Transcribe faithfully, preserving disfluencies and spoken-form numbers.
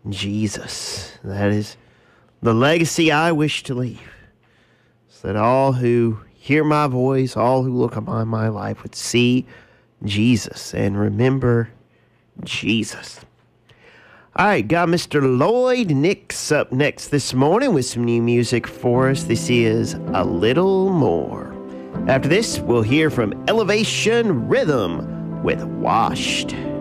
Jesus. That is the legacy I wish to leave, so that all who hear my voice, all who look upon my life would see Jesus and remember Jesus. All right, got Mister Lloyd Nix up next this morning with some new music for us. This is A Little More. After this, we'll hear from Elevation Rhythm with Washed.